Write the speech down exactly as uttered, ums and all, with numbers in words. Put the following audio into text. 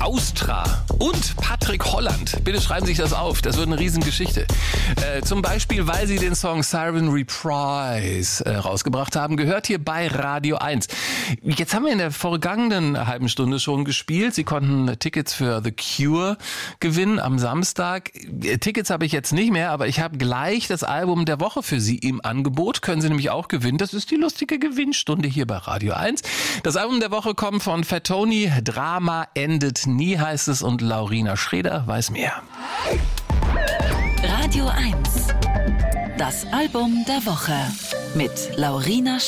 Austra und Patrick Holland. Bitte schreiben Sie sich das auf, das wird eine Riesengeschichte. Äh, zum Beispiel, weil sie den Song Siren Reprise äh, rausgebracht haben, gehört hier bei Radio eins. Jetzt haben wir in der vergangenen halben Stunde schon gespielt. Sie konnten Tickets für The Cure gewinnen am Samstag. Tickets habe ich jetzt nicht mehr, aber ich habe gleich das Album der Woche für Sie im Angebot. Können Sie nämlich auch gewinnen. Das ist die lustige Gewinnstunde hier bei Radio eins. Das Album der Woche kommt von Fat Tony. Drama endet nie, heißt es, und Laurina Schreder weiß mehr. Radio eins. Das Album der Woche mit Laurina Schreder.